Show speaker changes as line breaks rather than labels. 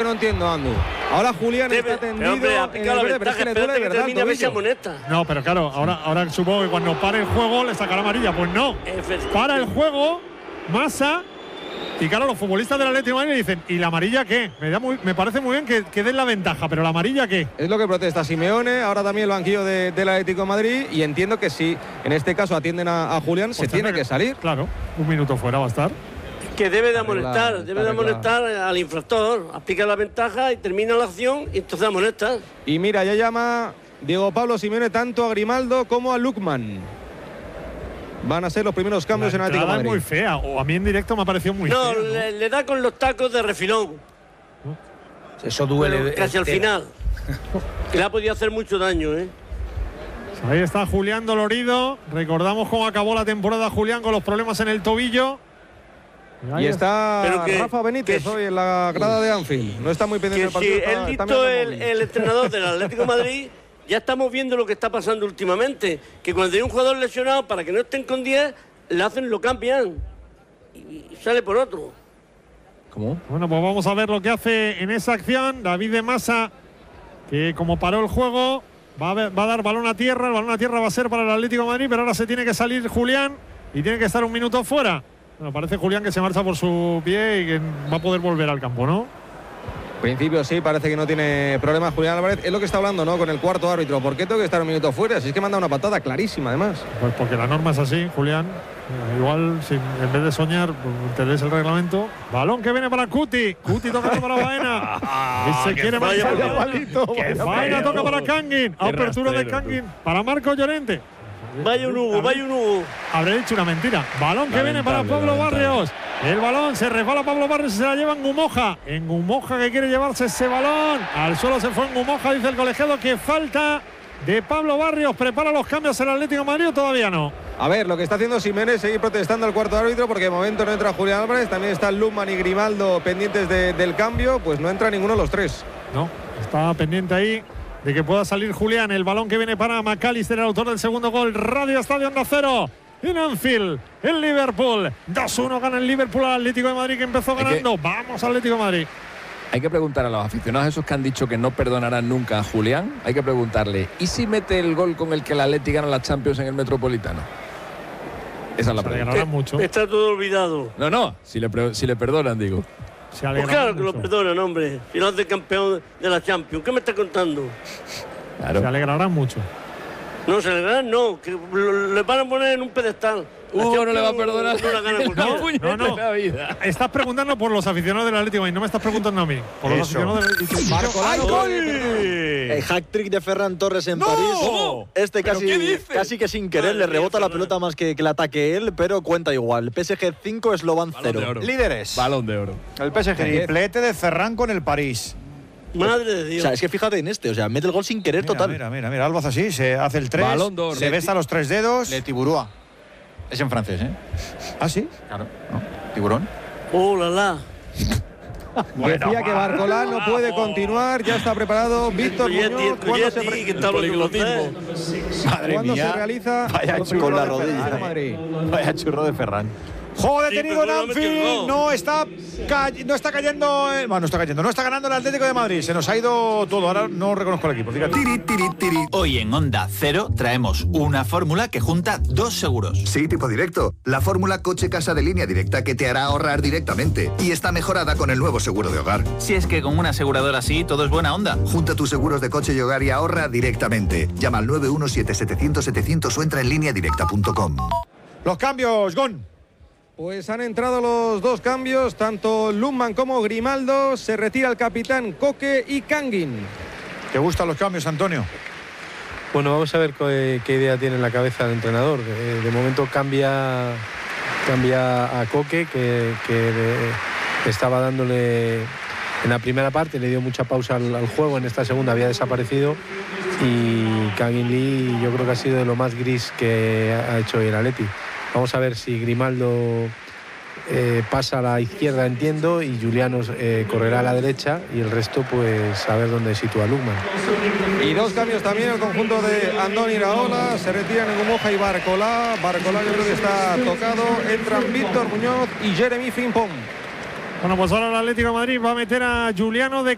no entiendo, Andu. Ahora Julián está tendido en el verde, pero es que le duele de verdad el tobillo.
No, pero claro, ahora supongo que cuando pare el juego le sacará amarilla. Pues no. Para el juego, Massa. Y claro, los futbolistas del Atlético de Madrid dicen, ¿y la amarilla qué? Me parece muy bien que den la ventaja, pero ¿la amarilla qué?
Es lo que protesta Simeone, ahora también el banquillo del Atlético de Madrid, y entiendo que si en este caso atienden a Julián, pues se tiene que salir.
Claro, un minuto fuera va a estar.
Que debe de amonestar al infractor, aplica la ventaja y termina la acción y entonces amonesta.
Y mira, ya llama Diego Pablo Simeone tanto a Grimaldo como a Lukman. Van a ser los primeros cambios en Atlético de Madrid.
Es muy fea, o a mí en directo me ha parecido muy fea.
No, le da con los tacos de refilón.
Eso duele.
Pero casi al final. Que le ha podido hacer mucho daño, ¿eh?
Ahí está Julián dolorido. Recordamos cómo acabó la temporada Julián con los problemas en el tobillo.
Y está Rafa Benítez hoy en la grada de Anfield. No está muy pendiente del partido.
Si él dictó el entrenador del Atlético de Madrid, ya estamos viendo lo que está pasando últimamente. Que cuando hay un jugador lesionado, para que no estén con 10, lo cambian. Y sale por otro.
¿Cómo?
Bueno, pues vamos a ver lo que hace en esa acción David de Massa, que como paró el juego, va a dar balón a tierra. El balón a tierra va a ser para el Atlético de Madrid, pero ahora se tiene que salir Julián y tiene que estar un minuto fuera. Bueno, parece Julián que se marcha por su pie y que va a poder volver al campo, ¿no?
En principio sí, parece que no tiene problemas Julián Álvarez. Es lo que está hablando, ¿no? Con el cuarto árbitro. ¿Por qué tengo que estar un minuto fuera? Si es que manda una patada clarísima, además.
Pues porque la norma es así, Julián. Igual, si en vez de soñar, pues, te lees el reglamento. Balón que viene para Cuti. Cuti toca para Baena. Y se quiere marchar. Baena toca para Kangin. Apertura de Kangin para Marco Llorente.
Vaya un Hugo.
Habré dicho una mentira. Balón que viene para Pablo Barrios. El balón se resbala Pablo Barrios y se la lleva en Ngumoja. En Ngumoja que quiere llevarse ese balón. Al suelo se fue en Ngumoja, dice el colegiado que falta de Pablo Barrios. ¿Prepara los cambios el Atlético de Madrid o todavía no?
A ver, lo que está haciendo Simeone es seguir protestando al cuarto árbitro porque de momento no entra Julián Álvarez. También están Lukman y Grimaldo pendientes del cambio. Pues no entra ninguno de los tres.
No, está pendiente ahí de que pueda salir Julián. El balón que viene para McAllister, el autor del segundo gol. Radio Estadio Onda Cero. En Anfield, el Liverpool. 2-1 gana el Liverpool al Atlético de Madrid, que empezó ganando. Vamos Atlético de Madrid.
Hay que preguntar a los aficionados esos que han dicho que no perdonarán nunca a Julián. Hay que preguntarle, ¿y si mete el gol con el que el Atlético gana la Champions en el Metropolitano? Esa es la pregunta.
Mucho.
Está todo olvidado.
No, si le perdonan, digo.
Pues claro que lo perdonan, hombre. Si lo hace campeón de la Champions. ¿Qué me está contando?
Claro.
Se alegrarán mucho.
No, se alegrarán, no. Que le van a poner en un pedestal.
No le va a perdonar.
No.
Estás preguntando por los aficionados del Atlético y no me estás preguntando a mí. Por los aficionados del Atlético.
¡Ay, gol! El hat-trick de Ferran Torres en París.
¿Cómo?
Casi que sin querer le rebota la pelota más que el ataque él, pero cuenta igual. PSG 5, Slovan 0.
Líderes.
Balón de oro.
El PSG. Triplete de Ferran con el París.
Madre de Dios.
O sea, es que fíjate en mete el gol sin querer total.
Mira, Alba hace así, se hace el 3.
Balón de oro.
Se besa los 3 dedos.
Le Tiburúa. Es en francés, ¿eh?
¿Ah, sí?
Claro. ¿No? Tiburón.
¡Oh, la!
Decía que Barcolá no puede continuar. Ya está preparado Víctor Muñoz. ¿Cuándo se realiza?
Vaya con la rodilla.
Vaya churro de Ferran. Juego detenido en Anfield, no está cayendo, no está ganando el Atlético de Madrid, se nos ha ido todo, ahora no reconozco el equipo.
Hoy en Onda Cero traemos una fórmula que junta dos seguros.
Sí, tipo directo, la fórmula coche-casa de Línea Directa que te hará ahorrar directamente y está mejorada con el nuevo seguro de hogar.
Si es que con una aseguradora así todo es buena onda.
Junta tus seguros de coche y hogar y ahorra directamente. Llama al 917-700-700 o entra en lineadirecta.com.
Los cambios, Gon.
Pues han entrado los dos cambios, tanto Lukman como Grimaldo. Se retira el capitán Coque y Kangin.
¿Te gustan los cambios, Antonio?
Bueno, vamos a ver qué idea tiene en la cabeza el entrenador. De momento cambia a Coque, que estaba dándole en la primera parte, le dio mucha pausa al juego, en esta segunda había desaparecido, y Kangin Lee yo creo que ha sido de lo más gris que ha hecho el Atleti. Vamos a ver si Grimaldo pasa a la izquierda, entiendo, y Juliano correrá a la derecha, y el resto pues a ver dónde sitúa Lukman.
Y dos cambios también, el conjunto de Andoni Iraola. Se retiran Ngumoja y Barcolá. Barcolá yo creo que está tocado. Entran Víctor Muñoz y Jeremy Frimpong.
Bueno, pues ahora el Atlético de Madrid va a meter a Juliano de